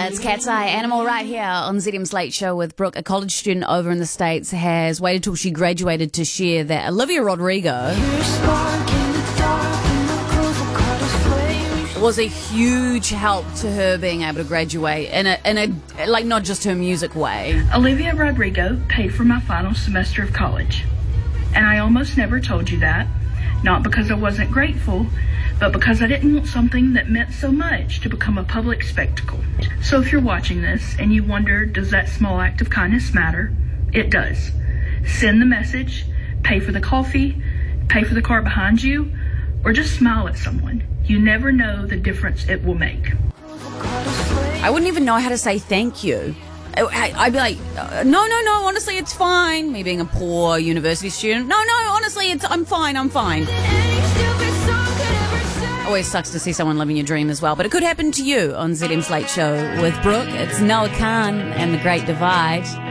It's Cat's Eye Animal right here on ZM's Late Show with Brooke. A college student over in the States has waited till she graduated to share that Olivia Rodrigo was a huge help to her being able to graduate in a like not just her music way. Olivia Rodrigo paid for my final semester of college. And I almost never told you that, not because I wasn't grateful, but because I didn't want something that meant so much to become a public spectacle. So if you're watching this and you wonder, does that small act of kindness matter? It does. Send the message, pay for the coffee, pay for the car behind you, or just smile at someone. You never know the difference it will make. I wouldn't even know how to say thank you. I'd be like, no, honestly, it's fine. Me being a poor university student. No, honestly, I'm fine. Always sucks to see someone living your dream as well, but it could happen to you on ZM's Late Show with Brooke. It's Noah Khan and The Great Divide.